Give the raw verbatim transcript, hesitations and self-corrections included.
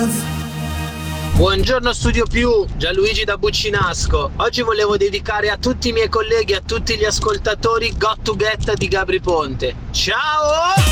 Dance. Buongiorno Studio Più, Gianluigi da Buccinasco. Oggi volevo dedicare a tutti i miei colleghi e a tutti gli ascoltatori Got to Get di Gabri Ponte. Ciao!